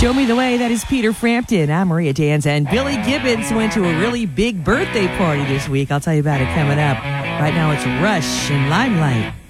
Show Me the Way, that is Peter Frampton. I'm Maria Danza, and Billy Gibbons went to a really big birthday party this week. I'll tell you about it coming up. Right now it's Rush and Limelight.